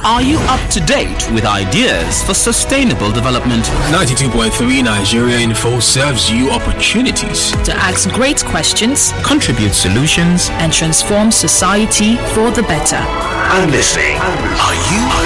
Are you up to date with ideas for sustainable development? 92.3 Nigeria Info serves you opportunities to ask great questions, contribute solutions, and transform society for the better. I'm listening. Are you?